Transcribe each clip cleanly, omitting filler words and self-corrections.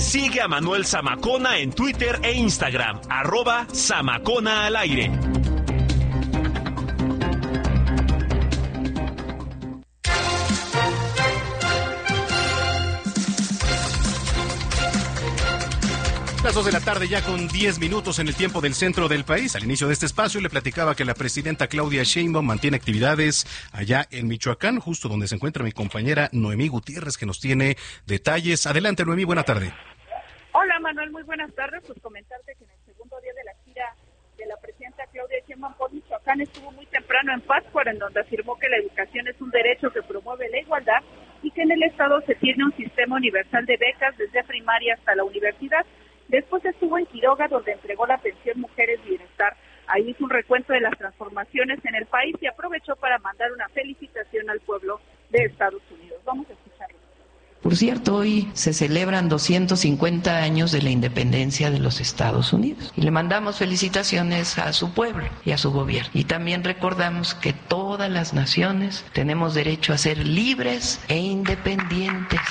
Sigue a Manuel Zamacona en Twitter e Instagram, @Zamacona al aire. Las 2 de la tarde ya con 10 minutos en el tiempo del centro del país. Al inicio de este espacio le platicaba que la presidenta Claudia Sheinbaum mantiene actividades allá en Michoacán, justo donde se encuentra mi compañera Noemí Gutiérrez, que nos tiene detalles. Adelante, Noemí, buena tarde. Hola, Manuel, muy buenas tardes. Pues comentarte que en el segundo día de la gira de la presidenta Claudia Sheinbaum por Michoacán estuvo muy temprano en Pátzcuaro, en donde afirmó que la educación es un derecho que promueve la igualdad y que en el estado se tiene un sistema universal de becas desde primaria hasta la universidad. Después estuvo en Quiroga, donde entregó la pensión Mujeres Bienestar. Ahí hizo un recuento de las transformaciones en el país y aprovechó para mandar una felicitación al pueblo de Estados Unidos. Vamos a escucharlo. Por cierto, hoy se celebran 250 años de la independencia de los Estados Unidos. Y le mandamos felicitaciones a su pueblo y a su gobierno. Y también recordamos que todas las naciones tenemos derecho a ser libres e independientes.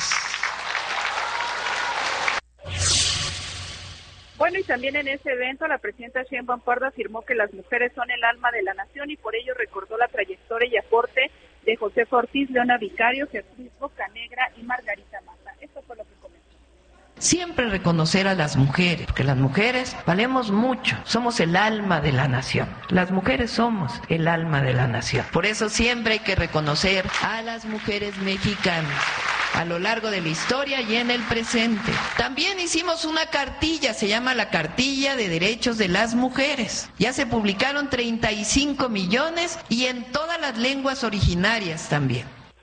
Bueno, y también en ese evento la presidenta Sheinbaum Pardo afirmó que las mujeres son el alma de la nación y por ello recordó la trayectoria y aporte de Josefa Ortiz, Leona Vicario, Gertrudis Bocanegra y Margarita Mata. Esto fue lo que comentó. Siempre reconocer a las mujeres, porque las mujeres valemos mucho, somos el alma de la nación. Las mujeres somos el alma de la nación. Por eso siempre hay que reconocer a las mujeres mexicanas a lo largo de la historia y en el presente. También hicimos una cartilla, se llama la Cartilla de Derechos de las Mujeres. Ya se publicaron 35 millones y en todas las lenguas originarias también.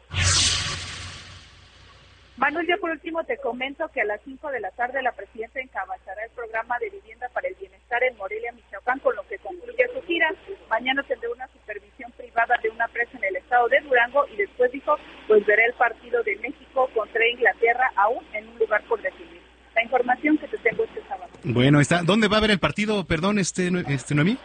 Manuel, ya por último te comento que a las 5 de la tarde la presidenta encabezará el programa de vivienda para el bienestar en Morelia, Michoacán, con lo que concluye su gira. Mañana tendrá una supervisión privada de una presa en el estado de Durango y después dijo, pues verá el partido de México contra Inglaterra aún en un lugar por definir. La información que te tengo este sábado. Bueno, ¿dónde va a haber el partido, perdón, Noemí?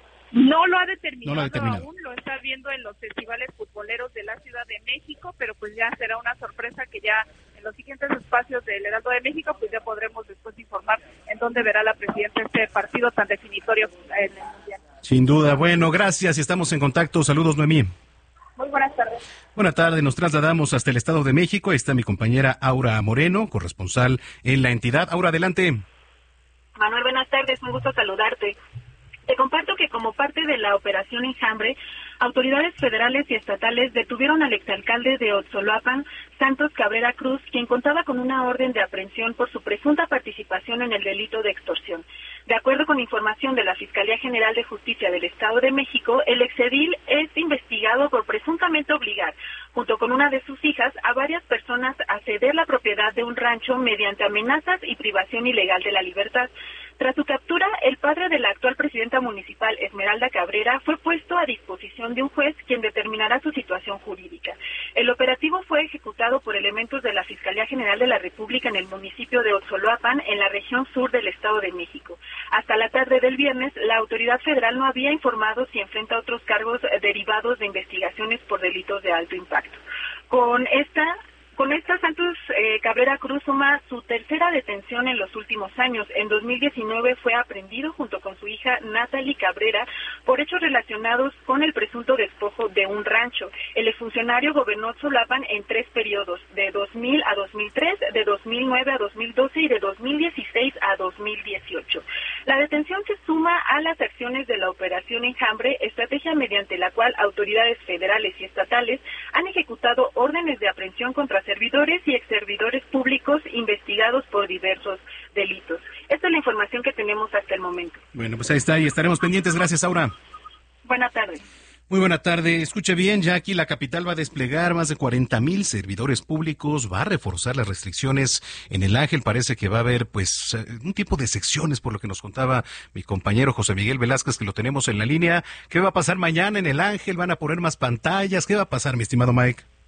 No lo ha determinado, aún, lo está viendo en los festivales futboleros de la Ciudad de México, pero pues ya será una sorpresa que ya en los siguientes espacios del Heraldo de México pues ya podremos después informar en dónde verá la presidenta este partido tan definitorio en el Mundial. Sin duda, bueno, gracias y estamos en contacto. Saludos, Noemí. Muy buenas tardes. Buenas tardes, nos trasladamos hasta el Estado de México. Ahí está mi compañera Aura Moreno, corresponsal en la entidad. Aura, adelante. Manuel, buenas tardes, un gusto saludarte. Te comparto que como parte de la operación Enjambre, autoridades federales y estatales detuvieron al exalcalde de Otzoloapan, Santos Cabrera Cruz, quien contaba con una orden de aprehensión por su presunta participación en el delito de extorsión. De acuerdo con información de la Fiscalía General de Justicia del Estado de México, el exedil es investigado por presuntamente obligar, junto con una de sus hijas, a varias personas a ceder la propiedad de un rancho mediante amenazas y privación ilegal de la libertad. Tras su captura, el padre de la actual presidenta municipal, Esmeralda Cabrera, fue puesto a disposición de un juez quien determinará su situación jurídica. El operativo fue ejecutado por elementos de la Fiscalía General de la República en el municipio de Otzoloapan, en la región sur del Estado de México. Hasta la tarde del viernes, la autoridad federal no había informado si enfrenta otros cargos derivados de investigaciones por delitos de alto impacto. Con esta, Santos Cabrera Cruz suma su tercera detención en los últimos años. En 2019 fue aprehendido junto con su hija Natalie Cabrera por hechos relacionados con el presunto despojo de un rancho. El exfuncionario gobernó Otzoloapan en 3 periodos, de 2000 a 2003, de 2009 a 2012 y de 2016 a 2018. La detención se suma a las acciones de la Operación Enjambre, estrategia mediante la cual autoridades federales y estatales han ejecutado órdenes de aprehensión contra servidores y exservidores públicos investigados por diversos delitos. Esta es la información que tenemos hasta el momento. Bueno, pues ahí está y estaremos pendientes. Gracias, Aura. Buenas tardes. Muy buena tarde. Escuche bien, ya aquí la capital va a desplegar más de 40,000 servidores públicos, va a reforzar las restricciones en el Ángel. Parece que va a haber pues un tipo de secciones, por lo que nos contaba mi compañero José Miguel Velázquez, que lo tenemos en la línea. ¿Qué va a pasar mañana en el Ángel? ¿Van a poner más pantallas? ¿Qué va a pasar, mi estimado Mike?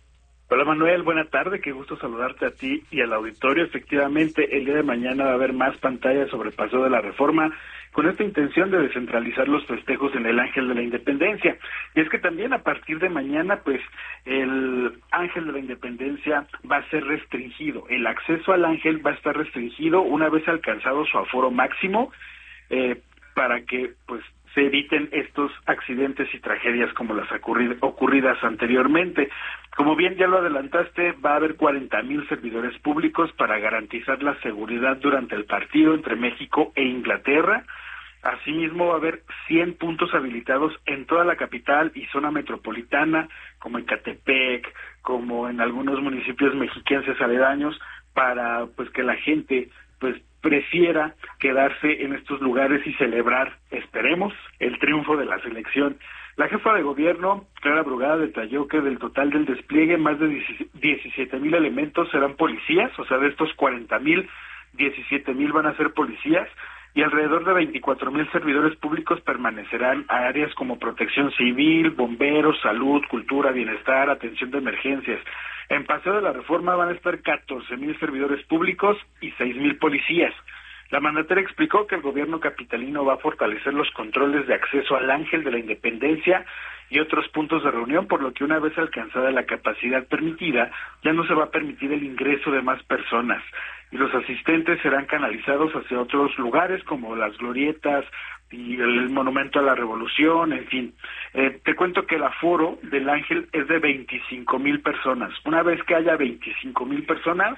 Hola Manuel, buena tarde, qué gusto saludarte a ti y al auditorio. Efectivamente, el día de mañana va a haber más pantallas sobre Paseo de la Reforma, con esta intención de descentralizar los festejos en el Ángel de la Independencia. Y es que también a partir de mañana, pues, el Ángel de la Independencia va a ser restringido. El acceso al Ángel va a estar restringido una vez alcanzado su aforo máximo, para que, pues, se eviten estos accidentes y tragedias como las ocurridas anteriormente. Como bien ya lo adelantaste, va a haber 40,000 servidores públicos para garantizar la seguridad durante el partido entre México e Inglaterra. Asimismo, va a haber 100 puntos habilitados en toda la capital y zona metropolitana, como en Catepec, como en algunos municipios mexiquenses aledaños, para pues que la gente pues prefiera quedarse en estos lugares y celebrar, esperemos, el triunfo de la selección. La jefa de gobierno, Clara Brugada, detalló que del total del despliegue, más de 17,000 elementos serán policías, o sea, de estos 40,000, 17,000 van a ser policías, y alrededor de 24,000 servidores públicos permanecerán a áreas como protección civil, bomberos, salud, cultura, bienestar, atención de emergencias. En Paseo de la Reforma van a estar 14,000 servidores públicos y 6,000 policías. La mandataria explicó que el gobierno capitalino va a fortalecer los controles de acceso al Ángel de la Independencia y otros puntos de reunión, por lo que una vez alcanzada la capacidad permitida, ya no se va a permitir el ingreso de más personas, y los asistentes serán canalizados hacia otros lugares como las glorietas y el Monumento a la Revolución, en fin. Te cuento que el aforo del Ángel es de 25,000 personas. Una vez que haya 25,000 personas,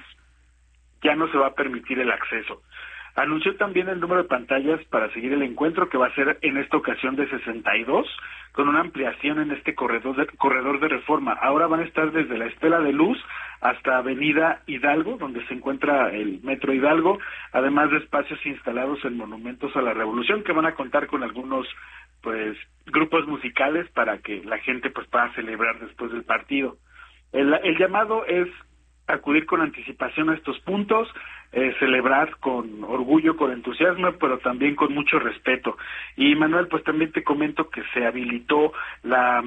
ya no se va a permitir el acceso. Anunció también el número de pantallas para seguir el encuentro, que va a ser en esta ocasión de 62, con una ampliación en este corredor de Reforma. Ahora van a estar desde la Estela de Luz hasta Avenida Hidalgo, donde se encuentra el Metro Hidalgo, además de espacios instalados en monumentos a la Revolución, que van a contar con algunos pues grupos musicales para que la gente pues pueda celebrar después del partido. El llamado es acudir con anticipación a estos puntos, celebrar con orgullo, con entusiasmo, pero también con mucho respeto. Y Manuel, pues también te comento que se habilitó la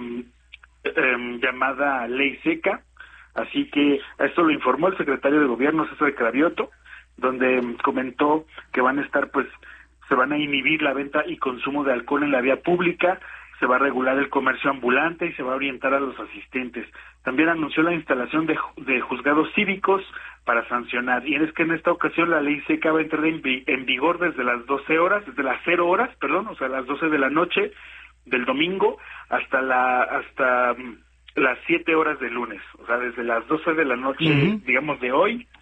llamada ley seca, así que esto lo informó el secretario de Gobierno, César Cravioto, donde comentó que van a estar, pues, se van a inhibir la venta y consumo de alcohol en la vía pública, se va a regular el comercio ambulante y se va a orientar a los asistentes. También anunció la instalación de juzgados cívicos para sancionar. Y es que en esta ocasión la ley seca va a entrar en vigor desde las 0 horas, o sea, las 12 de la noche del domingo hasta las 7 horas del lunes. O sea, desde las 12 de la noche, digamos, de hoy,